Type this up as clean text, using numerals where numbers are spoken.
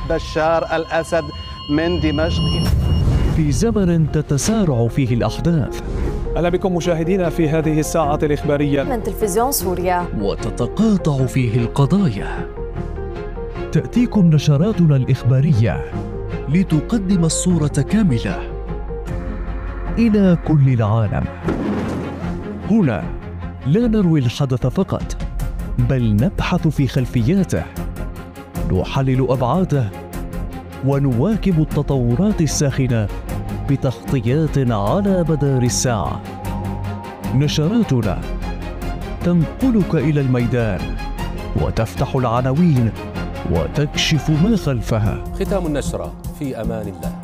بشار الأسد من دمشق. في زمن تتسارع فيه الأحداث. أهلا بكم مشاهدينا في هذه الساعة الإخبارية من تلفزيون سوريا. وتتقاطع فيه القضايا. تأتيكم نشراتنا الإخبارية لتقدم الصورة كاملة إلى كل العالم. هنا لا نروي الحدث فقط، بل نبحث في خلفياته، نحلل أبعاده، ونواكب التطورات الساخنة بتغطيات على مدار الساعة. نشراتنا تنقلك إلى الميدان وتفتح العناوين وتكشف ما خلفها. ختام النشرة، في أمان الله.